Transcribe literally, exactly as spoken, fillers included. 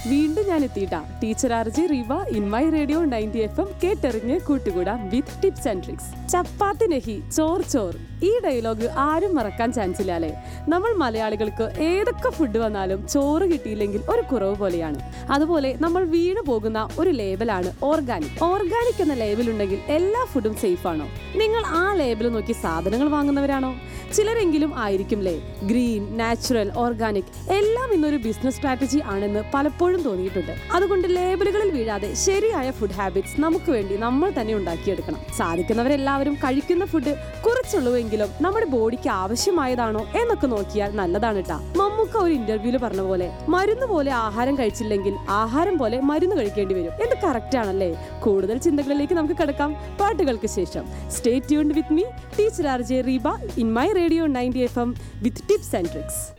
വീണ്ടും ഞാൻ എത്തിയിട്ടാ teacher R J Ruivah in my radio ninety F M കേട്ടെറിഞ്ഞ് കൂട്ടുകൂടാം വിത്ത് ടിപ്സ് ആൻഡ് ട്രിക്സ്. ചപ്പാത്തി നഹി ചോർ ചോർ, ഈ ഡയലോഗ് ആരും മറക്കാൻ ചാൻസ് ഇല്ലാലേ. നമ്മൾ മലയാളികൾക്ക് ഏതൊക്കെ ഫുഡ് വന്നാലും ചോറ് കിട്ടിയില്ലെങ്കിൽ ഒരു കുറവ് പോലെയാണ്. അതുപോലെ നമ്മൾ വീണു പോകുന്ന ഒരു ലേബലാണ് ഓർഗാനിക്. ഓർഗാനിക് എന്ന ലേബൽ ഉണ്ടെങ്കിൽ എല്ലാ ഫുഡും സേഫ് ആണോ? നിങ്ങൾ ആ ലേബൽ നോക്കി സാധനങ്ങൾ വാങ്ങുന്നവരാണോ? ചിലരെങ്കിലും ആയിരിക്കുംലേ. ഗ്രീൻ, നാച്ചുറൽ, ഓർഗാനിക് എല്ലാം ഇന്നൊരു ബിസിനസ് സ്ട്രാറ്റജി ആണെന്ന് പലപ്പോഴും തോന്നിയിട്ടുണ്ട്. അതുകൊണ്ട് ലേബലുകളിൽ വീഴാതെ ശരിയായ ഫുഡ് ഹാബിറ്റ്സ് നമുക്ക് വേണ്ടി നമ്മൾ തന്നെ ഉണ്ടാക്കിയെടുക്കണം. സാധിക്കുന്നവരെല്ലാവരും കഴിക്കുന്ന ഫുഡ് കുറച്ചുള്ളൂവെങ്കിലും നമ്മുടെ ബോഡിക്ക് ആവശ്യമായതാണോ എന്നൊക്കെ നോക്കിയാൽ നല്ലതാണ് കേട്ടാ. മമ്മൂക്ക ഒരു ഇന്റർവ്യൂല് പറഞ്ഞ പോലെ, മരുന്ന് പോലെ ആഹാരം കഴിച്ചില്ലെങ്കിൽ ആഹാരം പോലെ മരുന്ന് കഴിക്കേണ്ടി വരും. ഇത് കറക്റ്റ് ആണല്ലേ? കൂടുതൽ ചിന്തകളിലേക്ക് നമുക്ക് കിടക്കാം പാട്ടുകൾക്ക് ശേഷം. Stay tuned with me teacher R J Reeba in my radio ninety F M with tips and tricks.